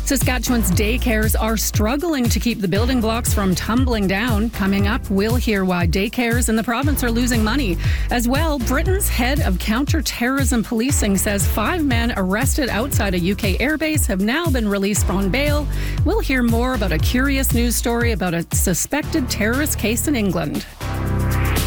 Saskatchewan's daycares are struggling to keep the building blocks from tumbling down. Coming up, we'll hear why daycares in the province are losing money. As well, Britain's head of counter-terrorism policing says 5 men arrested outside a UK airbase have now been released on bail. We'll hear more about a curious news story about a suspected terrorist case in England.